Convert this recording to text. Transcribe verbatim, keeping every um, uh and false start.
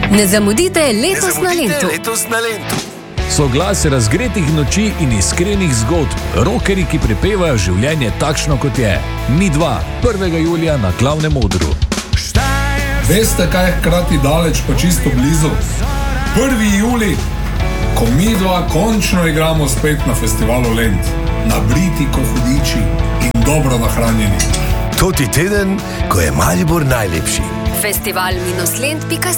Ne zamudite letos Ne na zamudite Lentu. letos na Lentu. Soglas razgretih noči in iskrenih zgodb, rokerji, ki prepevajo življenje takšno, kot je. Mi dva, prvega julija na Glavnem odru. Veste, kaj je hkrati daleč pa čisto blizu? prvi julij, ko mi dva končno igramo spet na festivalu Lent. Nabriti kot hudiči in dobro nahranjeni. Toti teden, ko je Maribor najlepši. festival minus lent pika si.